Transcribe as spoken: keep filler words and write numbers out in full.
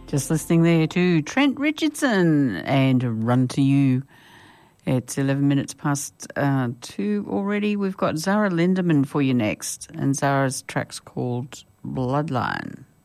Just listening there to Trent Richardson and Run to You. It's eleven minutes past uh, two already. We've got Zara Lindemann for you next, and Zara's track's called Bloodline.